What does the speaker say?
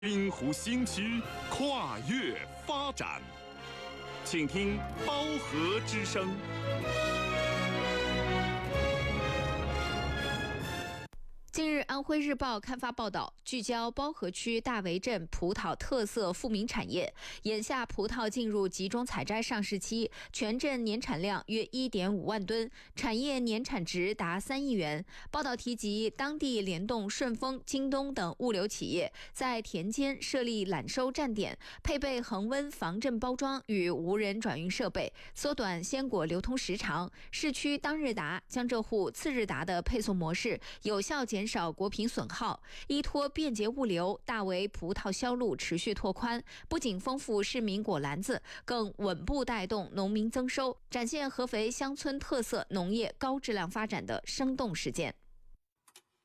滨湖新区跨越发展，请听包河之声。 近日，安徽日报刊发报道，聚焦包河区大围镇葡萄特色富民产业。眼下，葡萄进入集中采摘上市期，全镇年产量约 1.5 万吨，产业年产值达3亿元。报道提及，当地联动顺丰、京东等物流企业，在田间设立揽收站点，配备恒温防震包装与无人转运设备，缩短鲜果流通时长。市区当日达、江浙沪次日达的配送模式，有效减少果品损耗，依托便捷物流，大围葡萄销路持续拓宽，不仅丰富市民果篮子，更稳步带动农民增收，展现合肥乡村特色农业高质量发展的生动实践。